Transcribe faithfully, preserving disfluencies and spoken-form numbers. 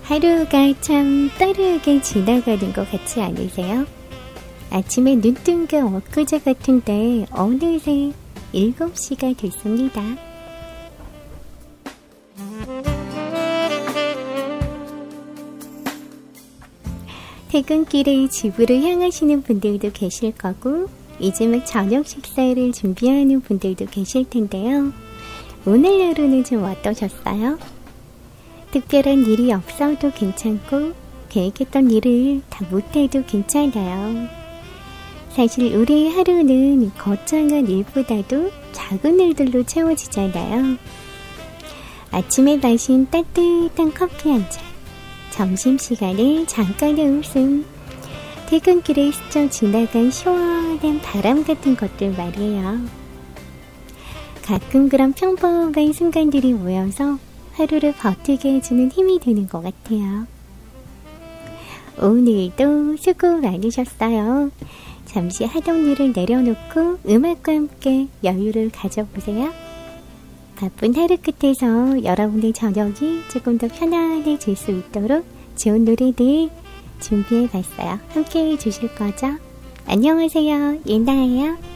하루가 참 빠르게 지나가는 것 같지 않으세요? 아침에 눈 뜬 게 엊그제 같은데 어느새 일곱 시가 됐습니다. 퇴근길에 집으로 향하시는 분들도 계실 거고 이제 막 저녁 식사를 준비하는 분들도 계실 텐데요. 오늘 하루는 좀 어떠셨어요? 특별한 일이 없어도 괜찮고 계획했던 일을 다 못해도 괜찮아요. 사실 우리의 하루는 거창한 일보다도 작은 일들로 채워지잖아요. 아침에 마신 따뜻한 커피 한 잔, 점심시간에 잠깐의 웃음, 퇴근길에 스쳐 지나간 시원한 바람 같은 것들 말이에요. 가끔 그런 평범한 순간들이 모여서 하루를 버티게 해주는 힘이 되는 것 같아요. 오늘도 수고 많으셨어요. 잠시 하던 일을 내려놓고 음악과 함께 여유를 가져보세요. 바쁜 하루 끝에서 여러분의 저녁이 조금 더 편안해질 수 있도록 좋은 노래들 준비해봤어요. 함께 해주실 거죠? 안녕하세요. 예나예요.